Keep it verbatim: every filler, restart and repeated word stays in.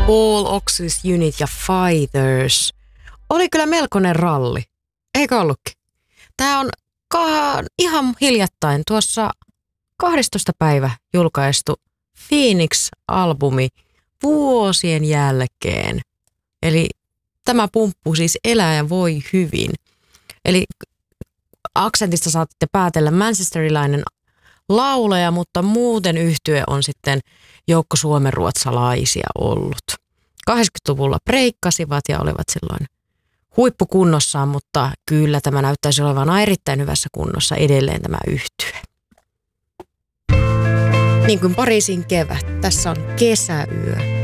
All Oxys Unit ja Fighters. Oli kyllä melkoinen ralli, eikö ollutkin? Tämä on ka- ihan hiljattain tuossa kahdestoista päivä julkaistu Phoenix-albumi vuosien jälkeen. Eli tämä pumppu siis elää ja voi hyvin. Eli aksentista saatte päätellä manchesterilainen laulaja, mutta muuten yhtye on sitten joukko suomenruotsalaisia ollut. kahdeksankymmentäluvulla breikkasivat ja olivat silloin huippukunnossaan, mutta kyllä tämä näyttäisi olevan erittäin hyvässä kunnossa edelleen tämä yhtye. Niin kuin Pariisin kevät, tässä on Kesäyö.